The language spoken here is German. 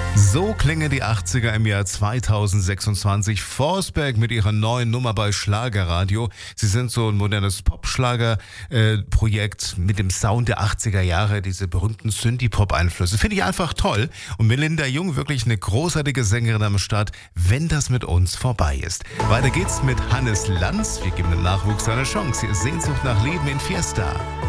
So klingen die 80er im Jahr 2026. Forsberg mit ihrer neuen Nummer bei Schlagerradio. Sie sind so ein modernes Popschlager-Projekt mit dem Sound der 80er Jahre, diese berühmten Synthie-Pop-Einflüsse. Finde ich einfach toll. Und Melinda Jung, wirklich eine großartige Sängerin am Start, wenn das mit uns vorbei ist. Weiter geht's mit Hannes Lanz. Wir geben dem Nachwuchs eine Chance. Sehnsucht nach Leben in Fiesta.